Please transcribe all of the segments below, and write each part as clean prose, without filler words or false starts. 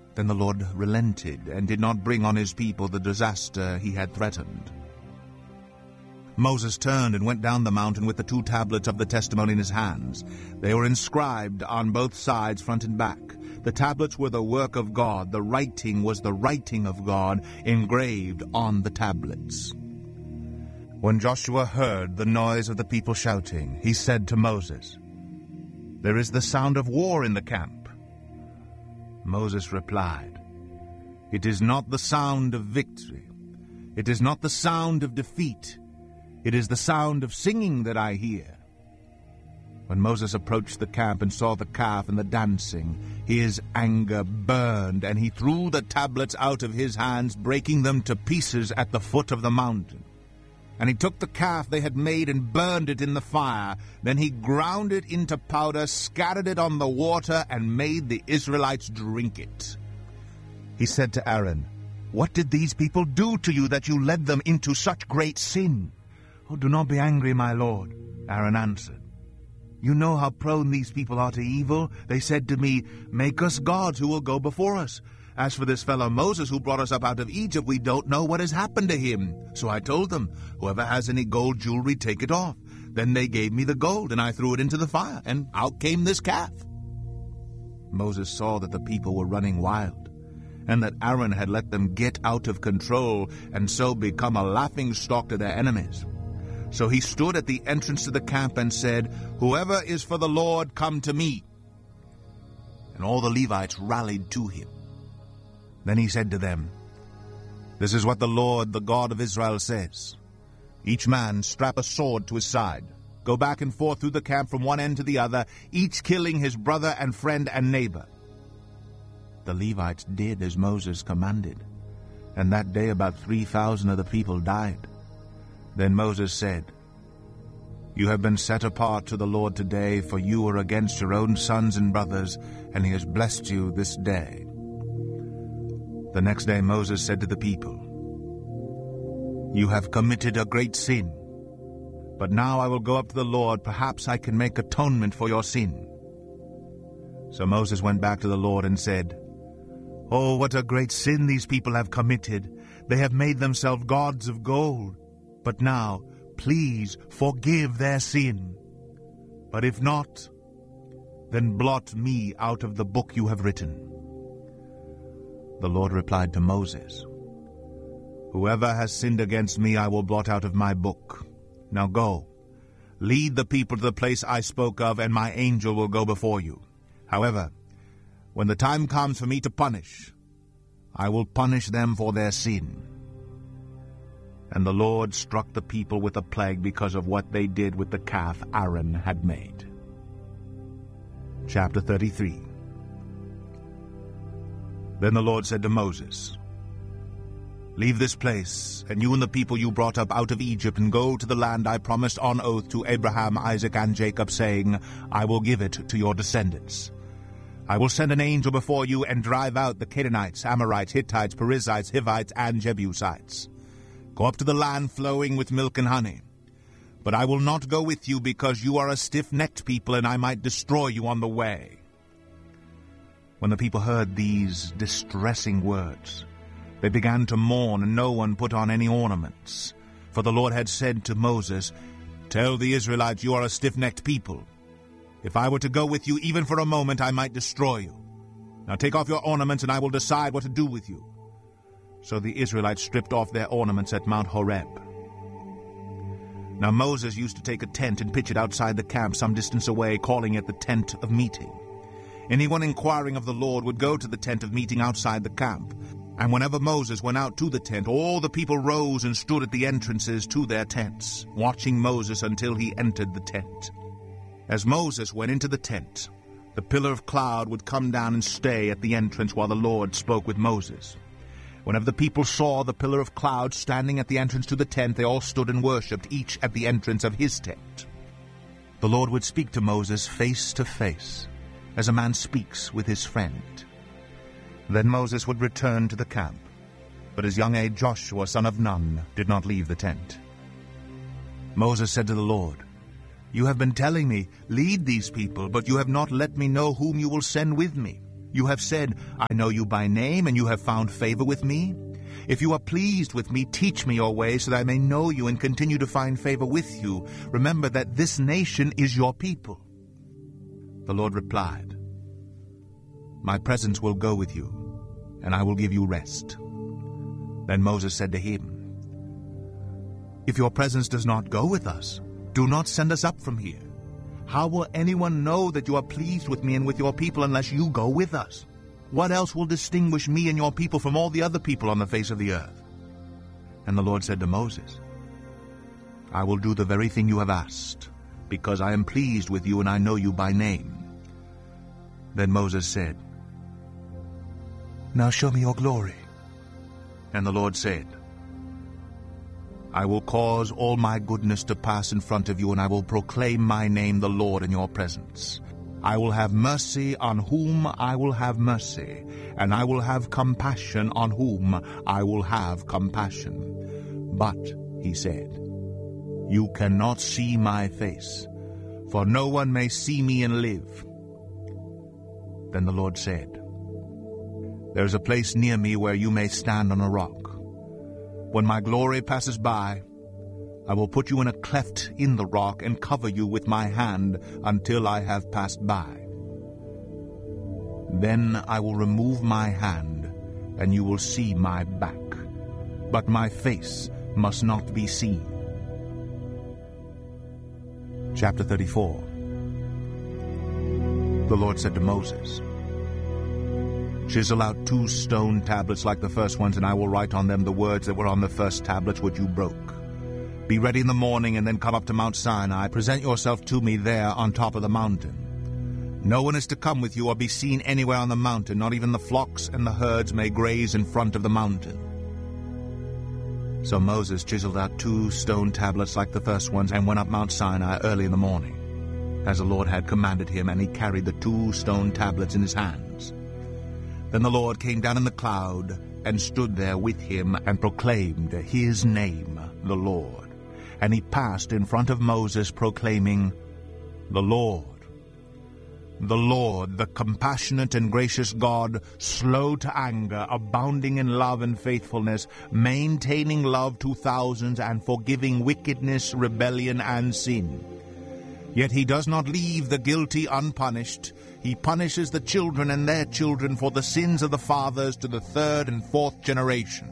Then the Lord relented and did not bring on his people the disaster he had threatened. Moses turned and went down the mountain with the 2 tablets of the testimony in his hands. They were inscribed on both sides, front and back. The tablets were the work of God. The writing was the writing of God engraved on the tablets. When Joshua heard the noise of the people shouting, he said to Moses, "There is the sound of war in the camp." Moses replied, "It is not the sound of victory. It is not the sound of defeat. It is the sound of singing that I hear." When Moses approached the camp and saw the calf and the dancing, his anger burned, and he threw the tablets out of his hands, breaking them to pieces at the foot of the mountain. And he took the calf they had made and burned it in the fire. Then he ground it into powder, scattered it on the water, and made the Israelites drink it. He said to Aaron, "What did these people do to you that you led them into such great sin?" "Oh, do not be angry, my lord," Aaron answered. "You know how prone these people are to evil. They said to me, 'Make us gods who will go before us.' As for this fellow Moses who brought us up out of Egypt, we don't know what has happened to him." So I told them, "Whoever has any gold jewelry, take it off." Then they gave me the gold, and I threw it into the fire, and out came this calf. Moses saw that the people were running wild, and that Aaron had let them get out of control, and so become a laughingstock to their enemies. So he stood at the entrance to the camp and said, "Whoever is for the Lord, come to me." And all the Levites rallied to him. Then he said to them, "This is what the Lord, the God of Israel, says. Each man strap a sword to his side. Go back and forth through the camp from one end to the other, each killing his brother and friend and neighbor." The Levites did as Moses commanded, and that day about 3,000 of the people died. Then Moses said, "You have been set apart to the Lord today, for you were against your own sons and brothers, and he has blessed you this day." The next day Moses said to the people, "You have committed a great sin, but now I will go up to the Lord. Perhaps I can make atonement for your sin." So Moses went back to the Lord and said, "Oh, what a great sin these people have committed. They have made themselves gods of gold. But now, please forgive their sin. But if not, then blot me out of the book you have written." The Lord replied to Moses, "Whoever has sinned against me I will blot out of my book. Now go, lead the people to the place I spoke of, and my angel will go before you. However, when the time comes for me to punish, I will punish them for their sin." And the Lord struck the people with a plague because of what they did with the calf Aaron had made. Chapter 33. Then the Lord said to Moses, "Leave this place, and you and the people you brought up out of Egypt, and go to the land I promised on oath to Abraham, Isaac, and Jacob, saying, 'I will give it to your descendants.' I will send an angel before you and drive out the Canaanites, Amorites, Hittites, Perizzites, Hivites, and Jebusites. Go up to the land flowing with milk and honey. But I will not go with you, because you are a stiff-necked people, and I might destroy you on the way." When the people heard these distressing words, they began to mourn, and no one put on any ornaments. For the Lord had said to Moses, "Tell the Israelites, you are a stiff-necked people. If I were to go with you even for a moment, I might destroy you. Now take off your ornaments, and I will decide what to do with you." So the Israelites stripped off their ornaments at Mount Horeb. Now Moses used to take a tent and pitch it outside the camp some distance away, calling it the tent of meeting. Anyone inquiring of the Lord would go to the tent of meeting outside the camp. And whenever Moses went out to the tent, all the people rose and stood at the entrances to their tents, watching Moses until he entered the tent. As Moses went into the tent, the pillar of cloud would come down and stay at the entrance while the Lord spoke with Moses. Whenever the people saw the pillar of cloud standing at the entrance to the tent, they all stood and worshipped, each at the entrance of his tent. The Lord would speak to Moses face to face, as a man speaks with his friend. Then Moses would return to the camp, but his young aide Joshua, son of Nun, did not leave the tent. Moses said to the Lord, "You have been telling me, 'Lead these people,' but you have not let me know whom you will send with me. You have said, I know you by name, and you have found favor with me. If you are pleased with me, teach me your way, so that I may know you and continue to find favor with you. Remember that this nation is your people. The Lord replied, My presence will go with you, and I will give you rest. Then Moses said to him, If your presence does not go with us, do not send us up from here. How will anyone know that you are pleased with me and with your people unless you go with us? What else will distinguish me and your people from all the other people on the face of the earth? And the Lord said to Moses, I will do the very thing you have asked, because I am pleased with you and I know you by name. Then Moses said, Now show me your glory. And the Lord said, I will cause all my goodness to pass in front of you, and I will proclaim my name, the Lord, in your presence. I will have mercy on whom I will have mercy, and I will have compassion on whom I will have compassion. But, he said, you cannot see my face, for no one may see me and live. Then the Lord said, There is a place near me where you may stand on a rock. When my glory passes by, I will put you in a cleft in the rock and cover you with my hand until I have passed by. Then I will remove my hand, and you will see my back, but my face must not be seen. Chapter 34. The Lord said to Moses, Chisel out 2 stone tablets like the first ones, and I will write on them the words that were on the first tablets which you broke. Be ready in the morning, and then come up to Mount Sinai. Present yourself to me there on top of the mountain. No one is to come with you or be seen anywhere on the mountain. Not even the flocks and the herds may graze in front of the mountain. So Moses chiseled out 2 stone tablets like the first ones and went up Mount Sinai early in the morning, as the Lord had commanded him, and he carried the 2 stone tablets in his hands. Then the Lord came down in the cloud and stood there with him and proclaimed his name, the Lord. And he passed in front of Moses, proclaiming, The Lord, the compassionate and gracious God, slow to anger, abounding in love and faithfulness, maintaining love to thousands, and forgiving wickedness, rebellion, and sin. Yet he does not leave the guilty unpunished. He punishes the children and their children for the sins of the fathers to the 3rd and 4th generation.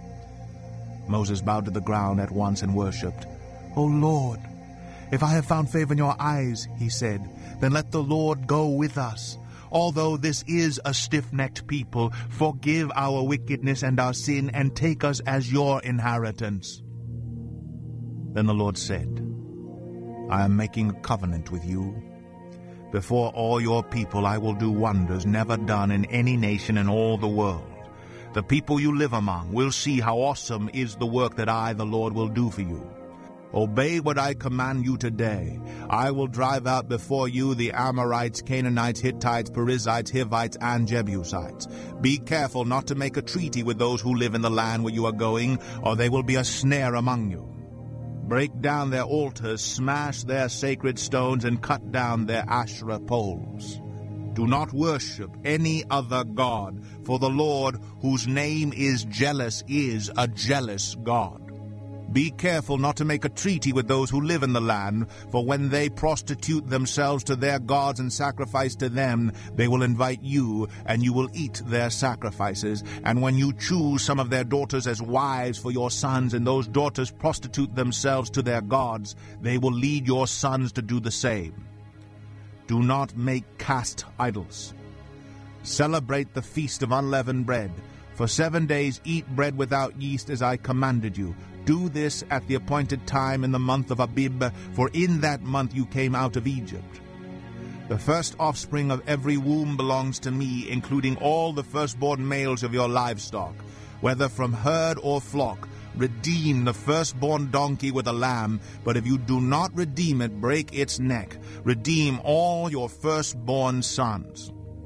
Moses bowed to the ground at once and worshipped. O Lord, if I have found favor in your eyes, he said, then let the Lord go with us. Although this is a stiff-necked people, forgive our wickedness and our sin, and take us as your inheritance. Then the Lord said, I am making a covenant with you. Before all your people I will do wonders never done in any nation in all the world. The people you live among will see how awesome is the work that I, the Lord, will do for you. Obey what I command you today. I will drive out before you the Amorites, Canaanites, Hittites, Perizzites, Hivites, and Jebusites. Be careful not to make a treaty with those who live in the land where you are going, or they will be a snare among you. Break down their altars, smash their sacred stones, and cut down their Asherah poles. Do not worship any other god, for the Lord, whose name is jealous, is a jealous God. Be careful not to make a treaty with those who live in the land, for when they prostitute themselves to their gods and sacrifice to them, they will invite you, and you will eat their sacrifices. And when you choose some of their daughters as wives for your sons, and those daughters prostitute themselves to their gods, they will lead your sons to do the same. Do not make cast idols. Celebrate the feast of unleavened bread. For 7 days eat bread without yeast as I commanded you. Do this at the appointed time in the month of Abib, for in that month you came out of Egypt. The first offspring of every womb belongs to me, including all the firstborn males of your livestock, whether from herd or flock. Redeem the firstborn donkey with a lamb, but if you do not redeem it, break its neck. Redeem all your firstborn sons.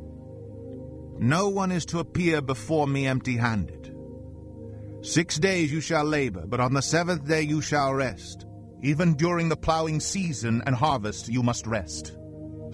No one is to appear before me empty-handed. 6 days you shall labor, but on the 7th day you shall rest. Even during the plowing season and harvest you must rest.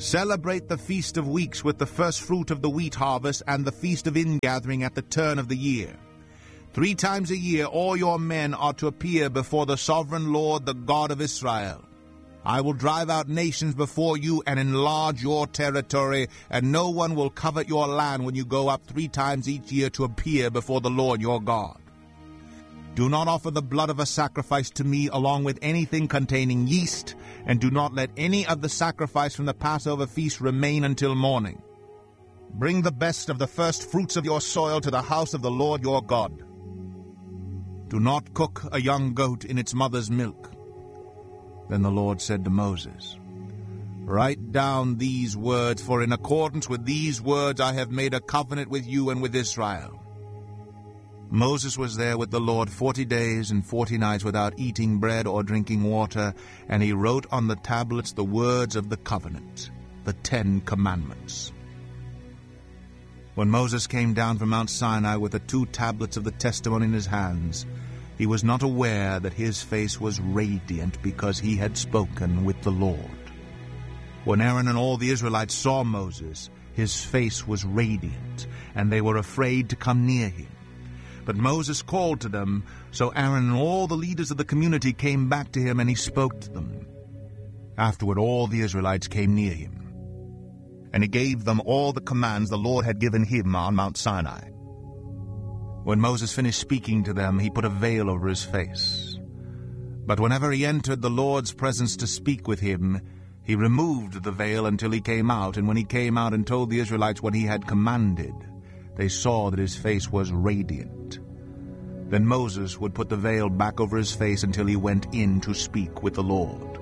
Celebrate the Feast of Weeks with the first fruit of the wheat harvest and the Feast of Ingathering at the turn of the year. 3 times a year all your men are to appear before the sovereign Lord, the God of Israel. I will drive out nations before you and enlarge your territory, and no one will covet your land when you go up 3 times each year to appear before the Lord your God. Do not offer the blood of a sacrifice to me along with anything containing yeast, and do not let any of the sacrifice from the Passover feast remain until morning. Bring the best of the first fruits of your soil to the house of the Lord your God. Do not cook a young goat in its mother's milk. Then the Lord said to Moses, Write down these words, for in accordance with these words I have made a covenant with you and with Israel. Moses was there with the Lord 40 days and 40 nights without eating bread or drinking water, and he wrote on the tablets the words of the covenant, the 10 Commandments. When Moses came down from Mount Sinai with the 2 tablets of the testimony in his hands, he was not aware that his face was radiant because he had spoken with the Lord. When Aaron and all the Israelites saw Moses, his face was radiant, and they were afraid to come near him. But Moses called to them, so Aaron and all the leaders of the community came back to him, and he spoke to them. Afterward all the Israelites came near him, and he gave them all the commands the Lord had given him on Mount Sinai. When Moses finished speaking to them, he put a veil over his face. But whenever he entered the Lord's presence to speak with him, he removed the veil until he came out, and when he came out and told the Israelites what he had commanded, they saw that his face was radiant. Then Moses would put the veil back over his face until he went in to speak with the Lord.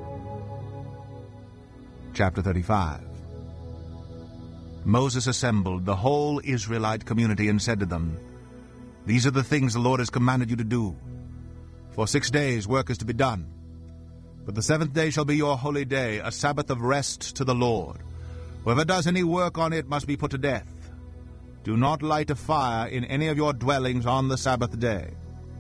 Chapter 35. Moses assembled the whole Israelite community and said to them, These are the things the Lord has commanded you to do. For 6 days work is to be done. But the 7th day shall be your holy day, a Sabbath of rest to the Lord. Whoever does any work on it must be put to death. Do not light a fire in any of your dwellings on the Sabbath day.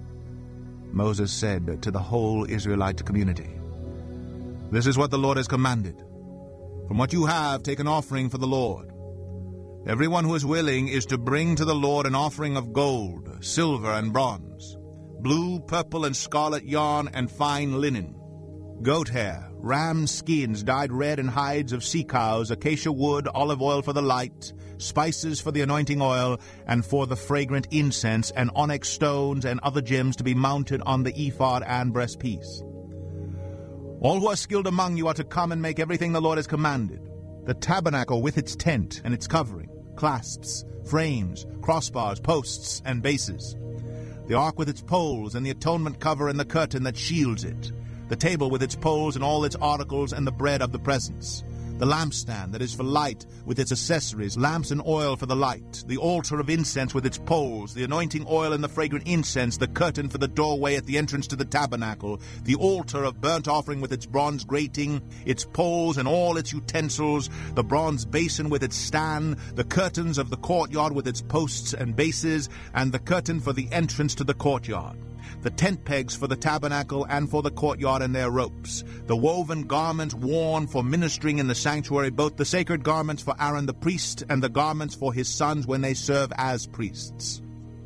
Moses said to the whole Israelite community, This is what the Lord has commanded. From what you have, take an offering for the Lord. Everyone who is willing is to bring to the Lord an offering of gold, silver, and bronze, blue, purple, and scarlet yarn, and fine linen, goat hair, ram skins dyed red, and hides of sea cows, acacia wood, olive oil for the light, spices for the anointing oil, and for the fragrant incense, and onyx stones and other gems to be mounted on the ephod and breastpiece. All who are skilled among you are to come and make everything the Lord has commanded: the tabernacle with its tent and its covering, clasps, frames, crossbars, posts, and bases, the ark with its poles, and the atonement cover and the curtain that shields it, the table with its poles and all its articles, and the bread of the presence, the lampstand that is for light with its accessories, lamps and oil for the light, the altar of incense with its poles, the anointing oil and the fragrant incense, the curtain for the doorway at the entrance to the tabernacle, the altar of burnt offering with its bronze grating, its poles and all its utensils, the bronze basin with its stand, the curtains of the courtyard with its posts and bases, and the curtain for the entrance to the courtyard, the tent pegs for the tabernacle and for the courtyard and their ropes, the woven garments worn for ministering in the sanctuary, both the sacred garments for Aaron the priest and the garments for his sons when they serve as priests.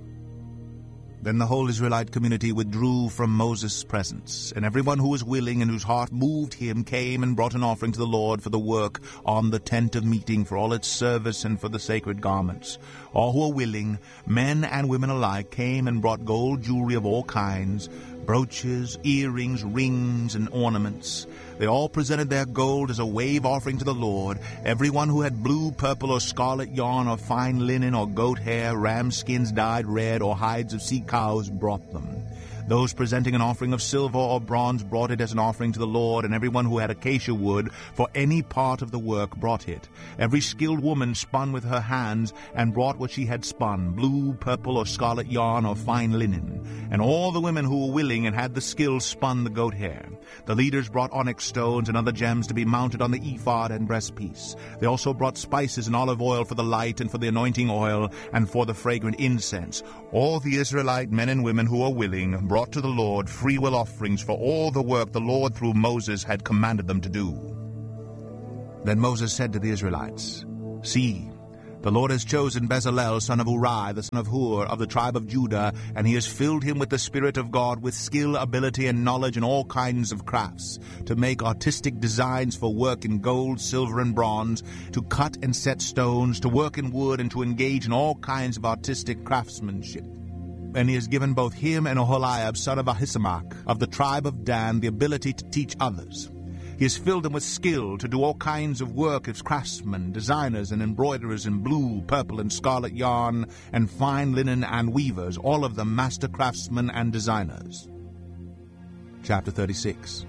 Then the whole Israelite community withdrew from Moses' presence, and everyone who was willing and whose heart moved him came and brought an offering to the Lord for the work on the tent of meeting, for all its service and for the sacred garments. All who were willing, men and women alike, came and brought gold jewelry of all kinds, brooches, earrings, rings, and ornaments. They all presented their gold as a wave offering to the Lord. Everyone who had blue, purple, or scarlet yarn, or fine linen, or goat hair, ram skins dyed red, or hides of sea cows brought them. Those presenting an offering of silver or bronze brought it as an offering to the Lord, and everyone who had acacia wood for any part of the work brought it. Every skilled woman spun with her hands and brought what she had spun, blue, purple, or scarlet yarn, or fine linen. And all the women who were willing and had the skill spun the goat hair. The leaders brought onyx stones and other gems to be mounted on the ephod and breastpiece. They also brought spices and olive oil for the light and for the anointing oil and for the fragrant incense. All the Israelite men and women who were willing brought to the Lord freewill offerings for all the work the Lord through Moses had commanded them to do. Then Moses said to the Israelites, "See, the Lord has chosen Bezalel, son of Uri, the son of Hur, of the tribe of Judah, and he has filled him with the Spirit of God, with skill, ability, and knowledge in all kinds of crafts, to make artistic designs for work in gold, silver, and bronze, to cut and set stones, to work in wood, and to engage in all kinds of artistic craftsmanship. And he has given both him and Oholiab, son of Ahisamach, of the tribe of Dan, the ability to teach others. He has filled them with skill to do all kinds of work as craftsmen, designers, and embroiderers in blue, purple, and scarlet yarn, and fine linen, and weavers, all of them master craftsmen and designers." Chapter 36.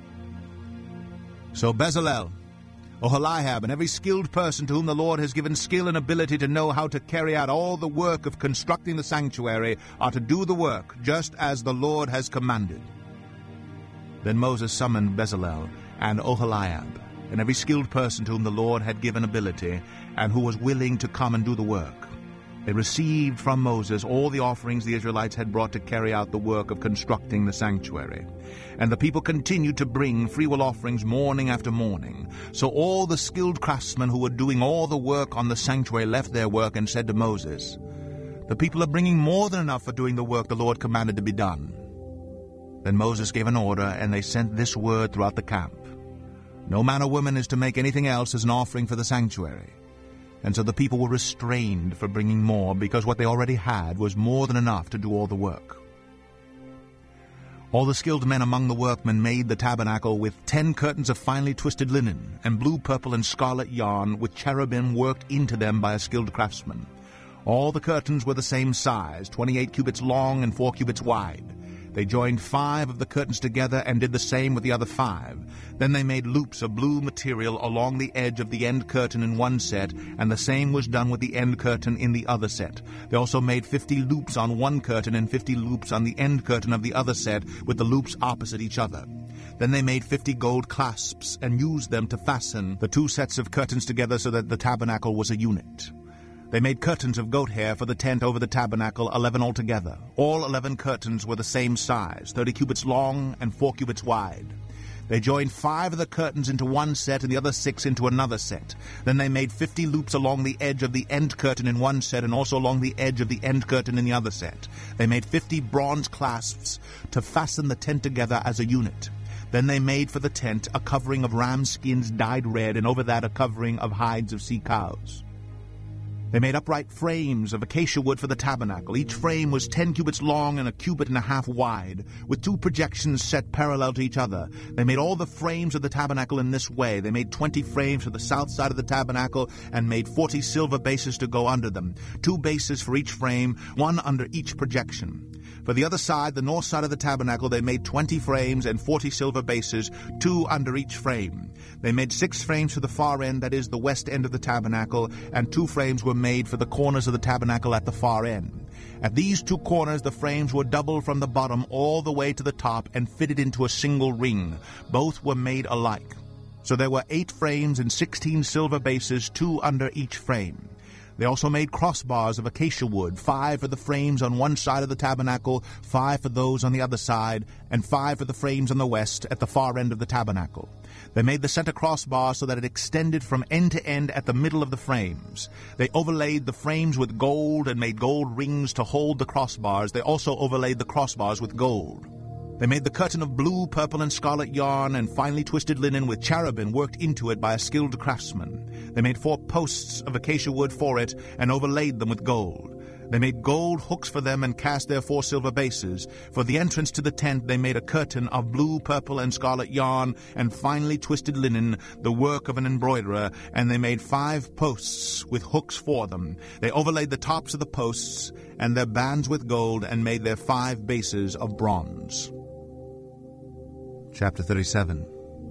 So Bezalel, Oholiab, and every skilled person to whom the Lord has given skill and ability to know how to carry out all the work of constructing the sanctuary are to do the work just as the Lord has commanded. Then Moses summoned Bezalel and Oholiab, and every skilled person to whom the Lord had given ability, and who was willing to come and do the work. They received from Moses all the offerings the Israelites had brought to carry out the work of constructing the sanctuary. And the people continued to bring freewill offerings morning after morning. So all the skilled craftsmen who were doing all the work on the sanctuary left their work and said to Moses, "The people are bringing more than enough for doing the work the Lord commanded to be done." Then Moses gave an order, and they sent this word throughout the camp: "No man or woman is to make anything else as an offering for the sanctuary." And so the people were restrained from bringing more, because what they already had was more than enough to do all the work. All the skilled men among the workmen made the tabernacle with 10 curtains of finely twisted linen, and blue, purple, and scarlet yarn, with cherubim worked into them by a skilled craftsman. All the curtains were the same size, 28 cubits long and 4 cubits wide. They joined 5 of the curtains together and did the same with the other 5. Then they made loops of blue material along the edge of the end curtain in one set, and the same was done with the end curtain in the other set. They also made 50 loops on one curtain and 50 loops on the end curtain of the other set, with the loops opposite each other. Then they made 50 gold clasps and used them to fasten the 2 sets of curtains together so that the tabernacle was a unit. They made curtains of goat hair for the tent over the tabernacle, 11 altogether. All 11 curtains were the same size, 30 cubits long and 4 cubits wide. They joined 5 of the curtains into one set and the other 6 into another set. Then they made 50 loops along the edge of the end curtain in one set and also along the edge of the end curtain in the other set. They made 50 bronze clasps to fasten the tent together as a unit. Then they made for the tent a covering of ram skins dyed red, and over that a covering of hides of sea cows. They made upright frames of acacia wood for the tabernacle. Each frame was 10 cubits long and 1.5 cubits wide, with 2 projections set parallel to each other. They made all the frames of the tabernacle in this way. They made 20 frames for the south side of the tabernacle and made 40 silver bases to go under them, 2 bases for each frame, 1 under each projection. For the other side, the north side of the tabernacle, they made 20 frames and 40 silver bases, 2 under each frame. They made 6 frames for the far end, that is, the west end of the tabernacle, and 2 frames were made for the corners of the tabernacle at the far end. At these 2 corners, the frames were double from the bottom all the way to the top and fitted into a single ring. Both were made alike. So there were 8 frames and 16 silver bases, 2 under each frame. They also made crossbars of acacia wood, 5 for the frames on one side of the tabernacle, 5 for those on the other side, and 5 for the frames on the west at the far end of the tabernacle. They made the center crossbar so that it extended from end to end at the middle of the frames. They overlaid the frames with gold and made gold rings to hold the crossbars. They also overlaid the crossbars with gold. They made the curtain of blue, purple, and scarlet yarn and finely twisted linen with cherubim worked into it by a skilled craftsman. They made 4 posts of acacia wood for it and overlaid them with gold. They made gold hooks for them and cast their 4 silver bases. For the entrance to the tent they made a curtain of blue, purple, and scarlet yarn and finely twisted linen, the work of an embroiderer, and they made 5 posts with hooks for them. They overlaid the tops of the posts and their bands with gold and made their 5 bases of bronze. Chapter 37.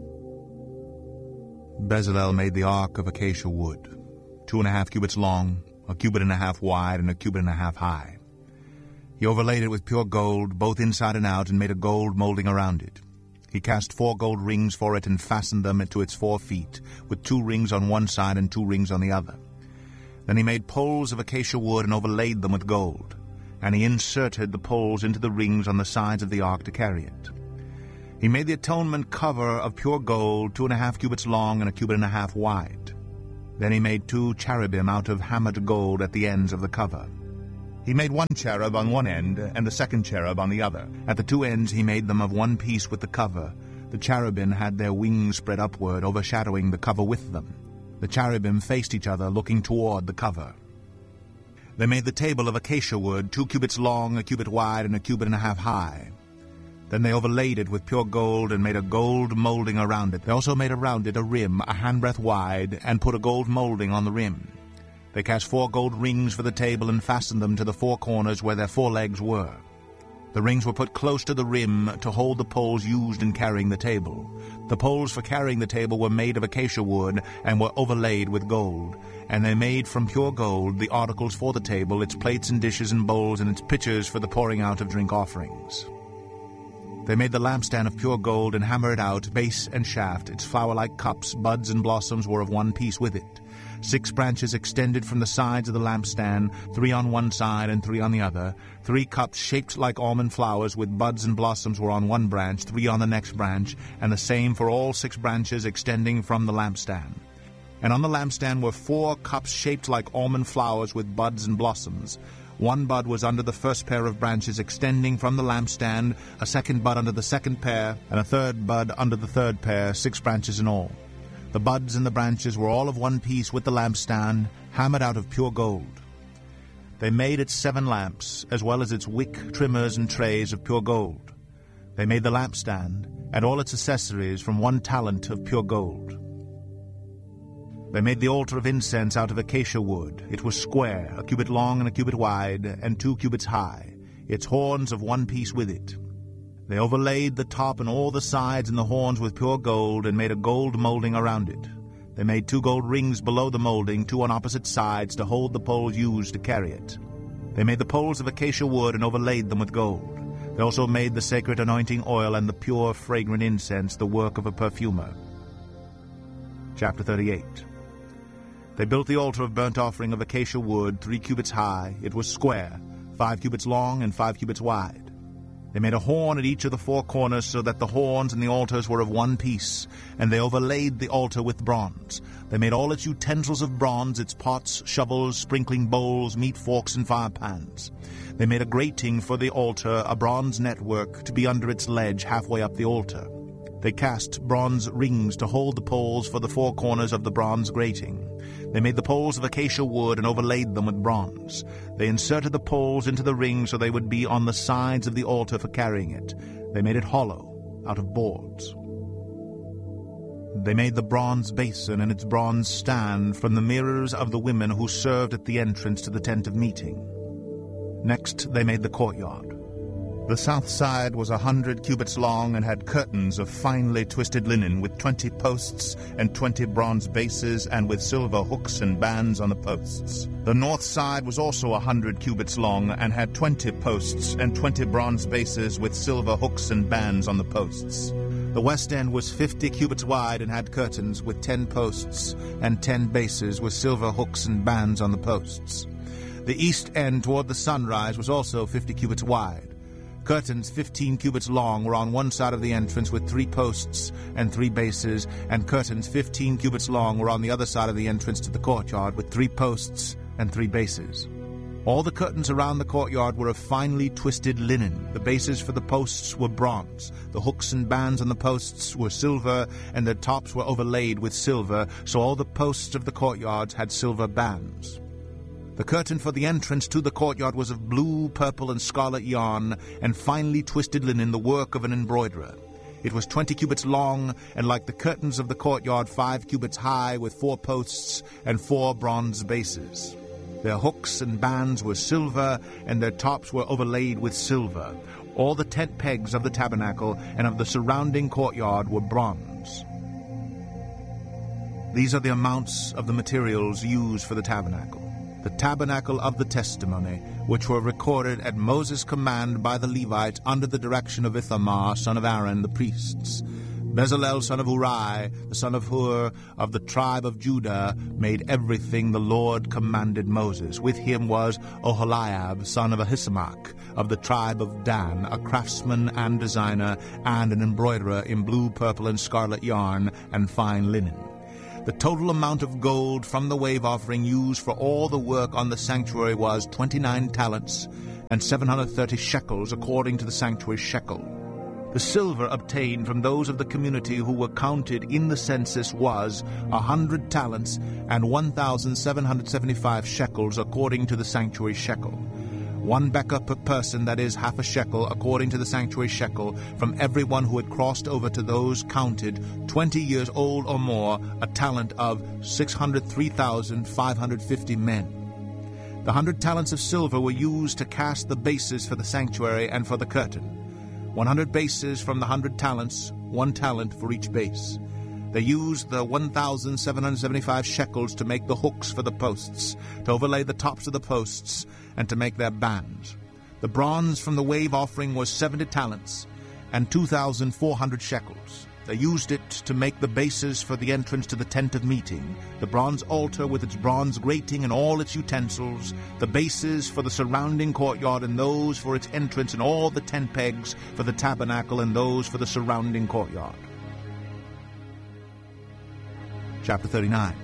Bezalel made the ark of acacia wood, 2.5 cubits long, 1.5 cubits wide, and 1.5 cubits high. He overlaid it with pure gold, both inside and out, and made a gold molding around it. He cast 4 gold rings for it and fastened them to its 4 feet, with 2 rings on one side and 2 rings on the other. Then he made poles of acacia wood and overlaid them with gold, and he inserted the poles into the rings on the sides of the ark to carry it. He made the atonement cover of pure gold, 2.5 cubits long and 1.5 cubits wide. Then he made 2 cherubim out of hammered gold at the ends of the cover. He made 1 cherub on one end and the second cherub on the other. At the 2 ends he made them of one piece with the cover. The cherubim had their wings spread upward, overshadowing the cover with them. The cherubim faced each other, looking toward the cover. They made the table of acacia wood, 2 cubits long, 1 cubit wide, and 1.5 cubits high. Then they overlaid it with pure gold and made a gold molding around it. They also made around it a rim, a handbreadth wide, and put a gold molding on the rim. They cast 4 gold rings for the table and fastened them to the 4 corners where their 4 legs were. The rings were put close to the rim to hold the poles used in carrying the table. The poles for carrying the table were made of acacia wood and were overlaid with gold. And they made from pure gold the articles for the table, its plates and dishes and bowls, and its pitchers for the pouring out of drink offerings. They made the lampstand of pure gold and hammered out, base and shaft. Its flower-like cups, buds, and blossoms were of one piece with it. 6 branches extended from the sides of the lampstand, 3 on one side and 3 on the other. 3 cups shaped like almond flowers with buds and blossoms were on one branch, 3 on the next branch, and the same for all 6 branches extending from the lampstand. And on the lampstand were 4 cups shaped like almond flowers with buds and blossoms. 1 bud was under the first pair of branches extending from the lampstand, a 2nd bud under the 2nd pair, and a 3rd bud under the 3rd pair, 6 branches in all. The buds and the branches were all of one piece with the lampstand, hammered out of pure gold. They made its 7 lamps, as well as its wick, trimmers, and trays of pure gold. They made the lampstand and all its accessories from 1 talent of pure gold. They made the altar of incense out of acacia wood. It was square, 1 cubit long and 1 cubit wide, and 2 cubits high, its horns of one piece with it. They overlaid the top and all the sides and the horns with pure gold, and made a gold molding around it. They made 2 gold rings below the molding, 2 on opposite sides, to hold the poles used to carry it. They made the poles of acacia wood and overlaid them with gold. They also made the sacred anointing oil and the pure fragrant incense, the work of a perfumer. Chapter 38. They built the altar of burnt offering of acacia wood, 3 cubits high. It was square, 5 cubits long and 5 cubits wide. They made a horn at each of the 4 corners, so that the horns and the altars were of one piece, and they overlaid the altar with bronze. They made all its utensils of bronze, its pots, shovels, sprinkling bowls, meat forks, and fire pans. They made a grating for the altar, a bronze network, to be under its ledge halfway up the altar. They cast bronze rings to hold the poles for the 4 corners of the bronze grating. They made the poles of acacia wood and overlaid them with bronze. They inserted the poles into the ring so they would be on the sides of the altar for carrying it. They made it hollow, out of boards. They made the bronze basin and its bronze stand from the mirrors of the women who served at the entrance to the tent of meeting. Next, they made the courtyard. The south side was 100 cubits long and had curtains of finely twisted linen with 20 posts and 20 bronze bases, and with silver hooks and bands on the posts. The north side was also 100 cubits long and had 20 posts and 20 bronze bases with silver hooks and bands on the posts. The west end was 50 cubits wide and had curtains with 10 posts and 10 bases with silver hooks and bands on the posts. The east end toward the sunrise was also 50 cubits wide. Curtains 15 cubits long were on one side of the entrance with 3 posts and 3 bases, and curtains 15 cubits long were on the other side of the entrance to the courtyard with 3 posts and 3 bases. All the curtains around the courtyard were of finely twisted linen. The bases for the posts were bronze. The hooks and bands on the posts were silver, and their tops were overlaid with silver, so all the posts of the courtyards had silver bands. The curtain for the entrance to the courtyard was of blue, purple, and scarlet yarn, and finely twisted linen, the work of an embroiderer. It was 20 cubits long, and like the curtains of the courtyard, 5 cubits high, with 4 posts and 4 bronze bases. Their hooks and bands were silver, and their tops were overlaid with silver. All the tent pegs of the tabernacle and of the surrounding courtyard were bronze. These are the amounts of the materials used for the tabernacle. The tabernacle of the testimony, which were recorded at Moses' command by the Levites under the direction of Ithamar, son of Aaron, the priests. Bezalel son of Uri, the son of Hur, of the tribe of Judah, made everything the Lord commanded Moses. With him was Oholiab, son of Ahisamach, of the tribe of Dan, a craftsman and designer, and an embroiderer in blue, purple, and scarlet yarn, and fine linen. The total amount of gold from the wave offering used for all the work on the sanctuary was 29 talents, and 730 shekels, according to the sanctuary shekel. The silver obtained from those of the community who were counted in the census was 100 talents and 1,775 shekels, according to the sanctuary shekel. 1 bekah per person, that is, half a shekel, according to the sanctuary shekel, from everyone who had crossed over to those counted 20 years old or more, a talent of 603,550 men. The 100 talents of silver were used to cast the bases for the sanctuary and for the curtain. 100 bases from the 100 talents, 1 talent for each base. They used the 1,775 shekels to make the hooks for the posts, to overlay the tops of the posts, and to make their bands. The bronze from the wave offering was 70 talents, and 2,400 shekels. They used it to make the bases for the entrance to the tent of meeting, the bronze altar with its bronze grating and all its utensils, the bases for the surrounding courtyard and those for its entrance, and all the tent pegs for the tabernacle and those for the surrounding courtyard. Chapter 39.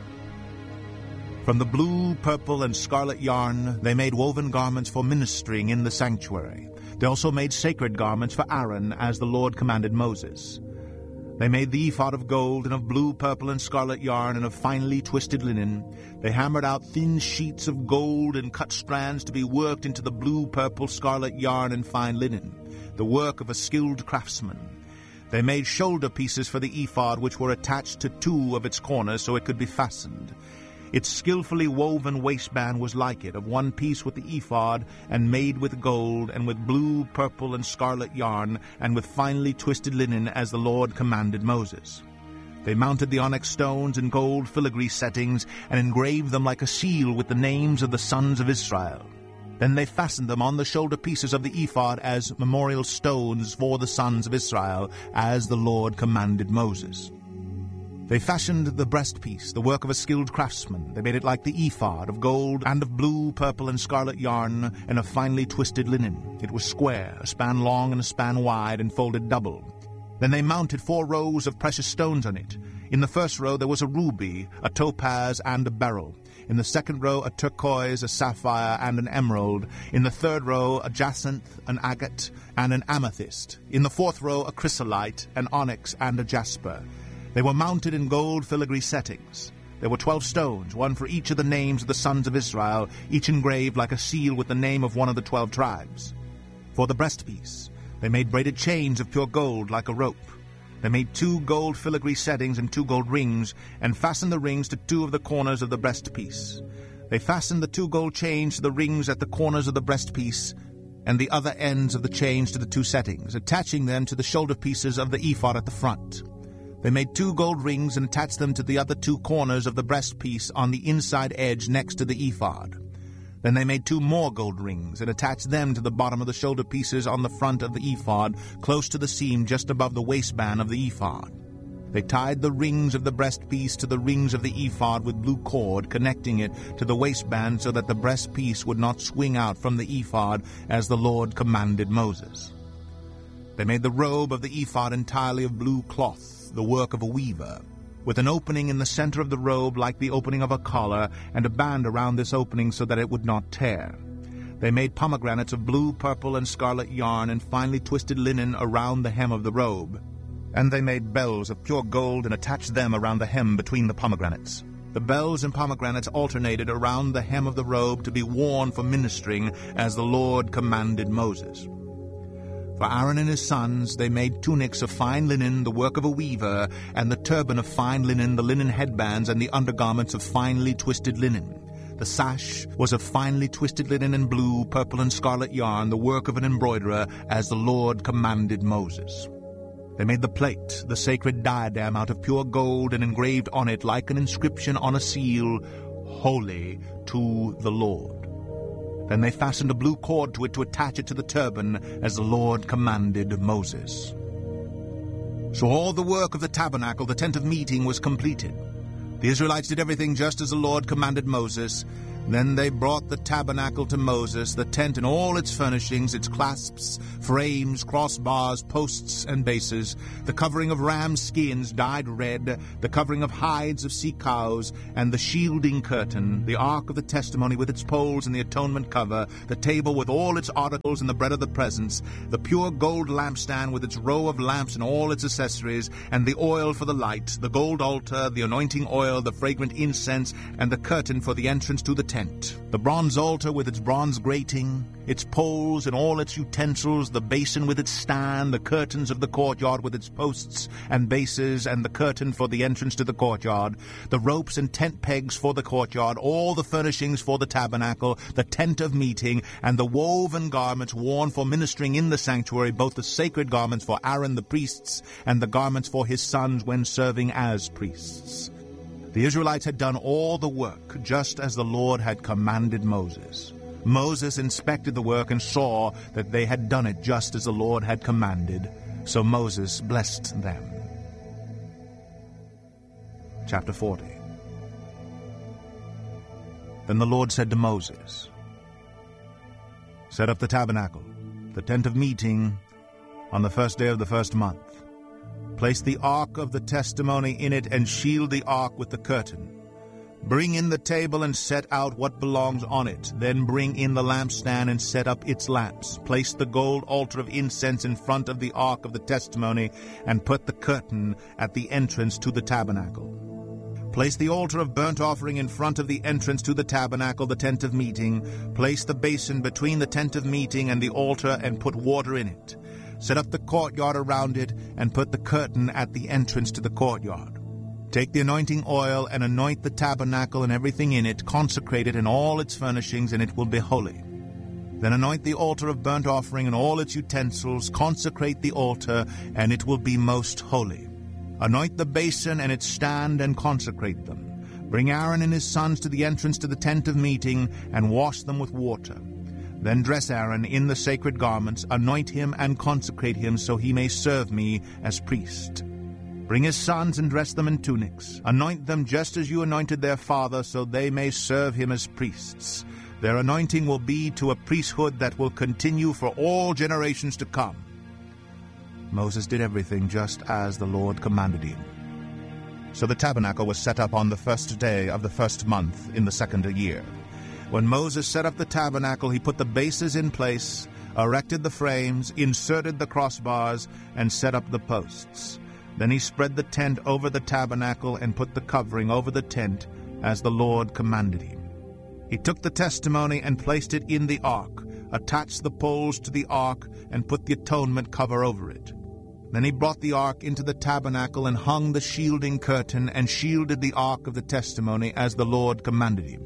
From the blue, purple, and scarlet yarn they made woven garments for ministering in the sanctuary. They also made sacred garments for Aaron, as the Lord commanded Moses. They made the ephod of gold, and of blue, purple, and scarlet yarn, and of finely twisted linen. They hammered out thin sheets of gold and cut strands to be worked into the blue, purple, scarlet yarn and fine linen, the work of a skilled craftsman. They made shoulder pieces for the ephod, which were attached to 2 of its corners so it could be fastened. Its skillfully woven waistband was like it, of 1 piece with the ephod, and made with gold, and with blue, purple, and scarlet yarn, and with finely twisted linen, as the Lord commanded Moses. They mounted the onyx stones in gold filigree settings, and engraved them like a seal with the names of the sons of Israel. Then they fastened them on the shoulder pieces of the ephod as memorial stones for the sons of Israel, as the Lord commanded Moses. They fashioned the breastpiece, the work of a skilled craftsman. They made it like the ephod, of gold, and of blue, purple, and scarlet yarn, and of finely twisted linen. It was square, a span long and a span wide, and folded double. Then they mounted 4 rows of precious stones on it. In the first row there was a ruby, a topaz, and a beryl. In the second row a turquoise, a sapphire, and an emerald. In the third row a jacinth, an agate, and an amethyst. In the fourth row a chrysolite, an onyx, and a jasper. They were mounted in gold filigree settings. There were 12 stones, 1 for each of the names of the sons of Israel, each engraved like a seal with the name of one of the 12 tribes. For the breastpiece, they made braided chains of pure gold like a rope. They made 2 gold filigree settings and 2 gold rings, and fastened the rings to 2 of the corners of the breastpiece. They fastened the 2 gold chains to the rings at the corners of the breastpiece, and the other ends of the chains to the 2 settings, attaching them to the shoulder pieces of the ephod at the front. They made 2 gold rings and attached them to the other 2 corners of the breastpiece on the inside edge next to the ephod. Then they made 2 more gold rings and attached them to the bottom of the shoulder pieces on the front of the ephod, close to the seam just above the waistband of the ephod. They tied the rings of the breastpiece to the rings of the ephod with blue cord, connecting it to the waistband so that the breastpiece would not swing out from the ephod, as the Lord commanded Moses. They made the robe of the ephod entirely of blue cloth, the work of a weaver, with an opening in the center of the robe like the opening of a collar, and a band around this opening so that it would not tear. They made pomegranates of blue, purple, and scarlet yarn, and finely twisted linen around the hem of the robe. And they made bells of pure gold and attached them around the hem between the pomegranates. The bells and pomegranates alternated around the hem of the robe to be worn for ministering, as the Lord commanded Moses. For Aaron and his sons they made tunics of fine linen, the work of a weaver, and the turban of fine linen, the linen headbands, and the undergarments of finely twisted linen. The sash was of finely twisted linen and blue, purple, and scarlet yarn, the work of an embroiderer, as the Lord commanded Moses. They made the plate, the sacred diadem, out of pure gold, and engraved on it, like an inscription on a seal, "Holy to the Lord." Then they fastened a blue cord to it to attach it to the turban, as the Lord commanded Moses. So all the work of the tabernacle, the tent of meeting, was completed. The Israelites did everything just as the Lord commanded Moses. Then they brought the tabernacle to Moses, the tent and all its furnishings, its clasps, frames, crossbars, posts, and bases, the covering of ram skins dyed red, the covering of hides of sea cows, and the shielding curtain, the ark of the testimony with its poles and the atonement cover, the table with all its articles and the bread of the presence, the pure gold lampstand with its row of lamps and all its accessories, and the oil for the light, the gold altar, the anointing oil, the fragrant incense, and the curtain for the entrance to the tent, the bronze altar with its bronze grating, its poles and all its utensils, the basin with its stand, the curtains of the courtyard with its posts and bases, and the curtain for the entrance to the courtyard, the ropes and tent pegs for the courtyard, all the furnishings for the tabernacle, the tent of meeting, and the woven garments worn for ministering in the sanctuary, both the sacred garments for Aaron the priests and the garments for his sons when serving as priests. The Israelites had done all the work, just as the Lord had commanded Moses. Moses inspected the work and saw that they had done it just as the Lord had commanded. So Moses blessed them. Chapter 40. Then the Lord said to Moses, "Set up the tabernacle, the tent of meeting, on the first day of the first month. Place the ark of the testimony in it, and shield the ark with the curtain. Bring in the table and set out what belongs on it. Then bring in the lampstand and set up its lamps. Place the gold altar of incense in front of the ark of the testimony, and put the curtain at the entrance to the tabernacle. Place the altar of burnt offering in front of the entrance to the tabernacle, the tent of meeting. Place the basin between the tent of meeting and the altar, and put water in it. Set up the courtyard around it, and put the curtain at the entrance to the courtyard. Take the anointing oil and anoint the tabernacle and everything in it, consecrate it and all its furnishings, and it will be holy. Then anoint the altar of burnt offering and all its utensils, consecrate the altar, and it will be most holy. Anoint the basin and its stand, and consecrate them. Bring Aaron and his sons to the entrance to the tent of meeting, and wash them with water. Then dress Aaron in the sacred garments, anoint him and consecrate him, so he may serve me as priest. Bring his sons and dress them in tunics. Anoint them just as you anointed their father, so they may serve him as priests. Their anointing will be to a priesthood that will continue for all generations to come." Moses did everything just as the Lord commanded him. So the tabernacle was set up on the first day of the first month in the second year. When Moses set up the tabernacle, he put the bases in place, erected the frames, inserted the crossbars, and set up the posts. Then he spread the tent over the tabernacle and put the covering over the tent, as the Lord commanded him. He took the testimony and placed it in the ark, attached the poles to the ark, and put the atonement cover over it. Then he brought the ark into the tabernacle and hung the shielding curtain and shielded the ark of the testimony, as the Lord commanded him.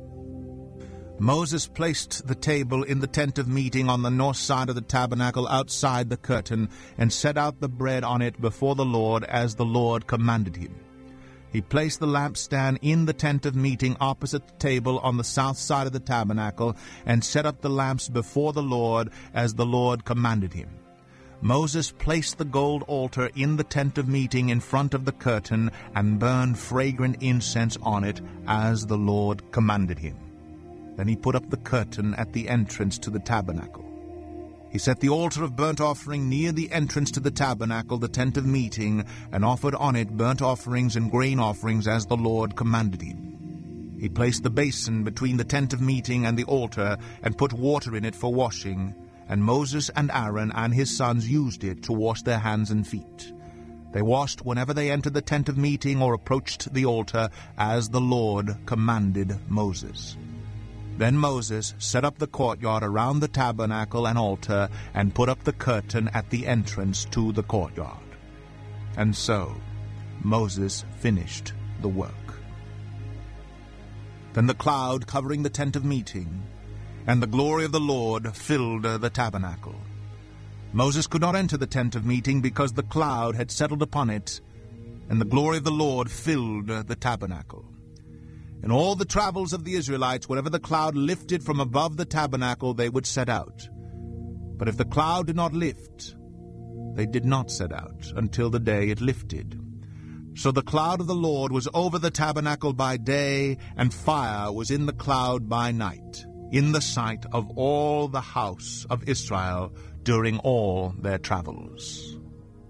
Moses placed the table in the tent of meeting on the north side of the tabernacle outside the curtain, and set out the bread on it before the Lord, as the Lord commanded him. He placed the lampstand in the tent of meeting opposite the table on the south side of the tabernacle, and set up the lamps before the Lord, as the Lord commanded him. Moses placed the gold altar in the tent of meeting in front of the curtain, and burned fragrant incense on it, as the Lord commanded him. Then he put up the curtain at the entrance to the tabernacle. He set the altar of burnt offering near the entrance to the tabernacle, the tent of meeting, and offered on it burnt offerings and grain offerings, as the Lord commanded him. He placed the basin between the tent of meeting and the altar, and put water in it for washing, and Moses and Aaron and his sons used it to wash their hands and feet. They washed whenever they entered the tent of meeting or approached the altar, as the Lord commanded Moses. Then Moses set up the courtyard around the tabernacle and altar, and put up the curtain at the entrance to the courtyard. And so Moses finished the work. Then the cloud covering the tent of meeting, and the glory of the Lord filled the tabernacle. Moses could not enter the tent of meeting, because the cloud had settled upon it, and the glory of the Lord filled the tabernacle. In all the travels of the Israelites, whenever the cloud lifted from above the tabernacle, they would set out. But if the cloud did not lift, they did not set out until the day it lifted. So the cloud of the Lord was over the tabernacle by day, and fire was in the cloud by night, in the sight of all the house of Israel during all their travels.